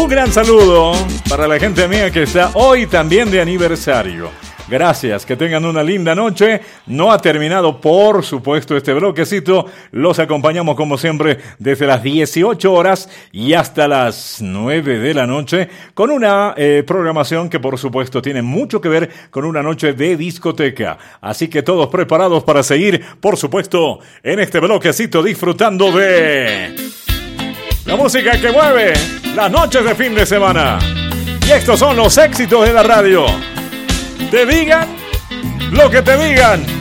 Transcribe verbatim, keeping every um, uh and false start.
Un gran saludo para la gente mía que está hoy también de aniversario. Gracias, que tengan una linda noche. No ha terminado, por supuesto, este bloquecito. Los acompañamos como siempre desde las dieciocho horas y hasta las nueve de la noche con una eh, programación que por supuesto tiene mucho que ver con una noche de discoteca. Así que todos preparados para seguir, por supuesto, en este bloquecito disfrutando de la música que mueve las noches de fin de semana. Y estos son los éxitos de la radio. Te digan lo que te digan.